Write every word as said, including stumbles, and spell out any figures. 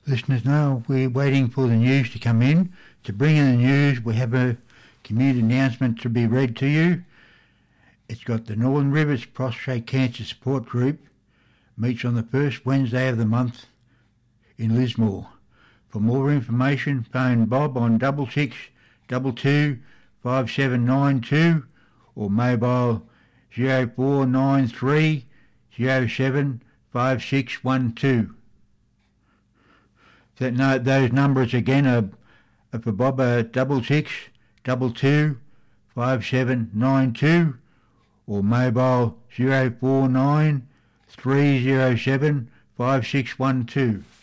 Listeners know we're waiting for the news to come in. To bring in the news, we have a community announcement to be read to you. It's got the Northern Rivers Prostate Cancer Support Group meets on the first Wednesday of the month in Lismore. For more information, phone Bob on double six double two five seven nine two or mobile zero four nine three zero seven five six one two. That no, those numbers again are, are for Bob are double six double two five seven nine two or mobile zero four nine three zero seven five six one two.